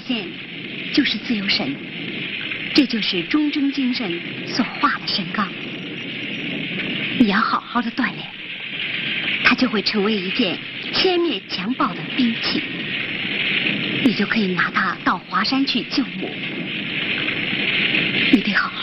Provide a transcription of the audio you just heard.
线就是自由神，这就是忠贞精神所画的神钢。你要好好的锻炼，它就会成为一件歼灭强暴的兵器，你就可以拿它到华山去救母。你得好好